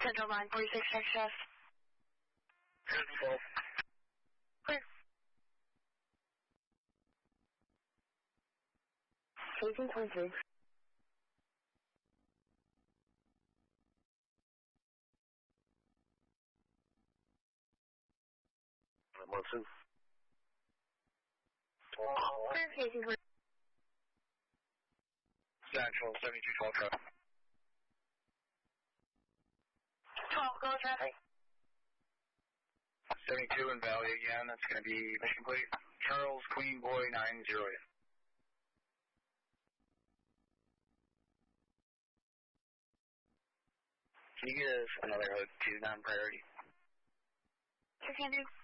Central Line 46 XS. Control. Clear. Taking 23. Wilson. Clear, taking 23. Central 7212 truck. 12, go traffic. 72 in Valley again, that's going to be mission complete. Charles Queen Boy 90. Can you get us another hook to non-priority? Sure can do.